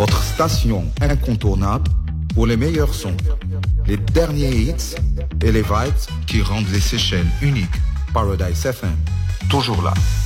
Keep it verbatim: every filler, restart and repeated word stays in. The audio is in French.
votre station incontournable pour les meilleurs sons, les derniers hits et les vibes qui rendent les Seychelles uniques. Paradise F M, toujours là.